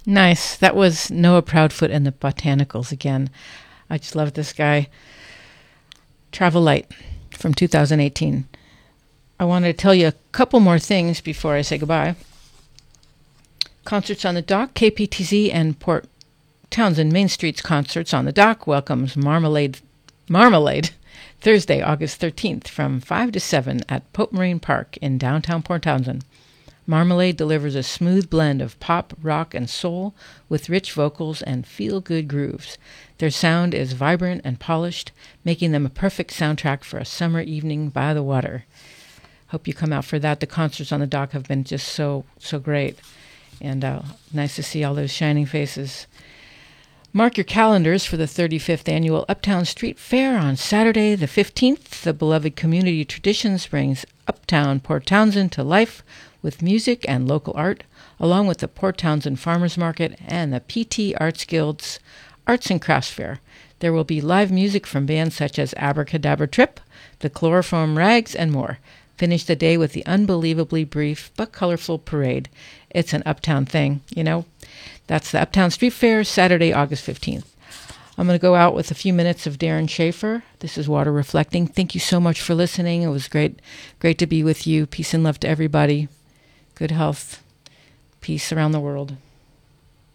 Nice. That was Noah Proudfoot and the Botanicals again. I just love this guy. Travel Light from 2018. I wanted to tell you a couple more things before I say goodbye. Concerts on the Dock, KPTZ and Port Townsend Main Street's Concerts on the Dock welcomes Marmalade Thursday, August 13th from 5 to 7 at Pope Marine Park in downtown Port Townsend. Marmalade delivers a smooth blend of pop, rock, and soul with rich vocals and feel-good grooves. Their sound is vibrant and polished, making them a perfect soundtrack for a summer evening by the water. Hope you come out for that. The concerts on the Dock have been just so great, and nice to see all those shining faces. Mark your calendars for the 35th Annual Uptown Street Fair on Saturday the 15th. The beloved community traditions brings Uptown Port Townsend to life with music and local art, along with the Port Townsend Farmers Market and the PT Arts Guild's Arts and Crafts Fair. There will be live music from bands such as Abracadabra Trip, the Chloroform Rags, and more. Finish the day with the unbelievably brief but colorful parade. It's an uptown thing, you know. That's the Uptown Street Fair, Saturday, August 15th. I'm going to go out with a few minutes of Darren Schaefer. This is Water Reflecting. Thank you so much for listening. It was great to be with you. Peace and love to everybody. Good health. Peace around the world.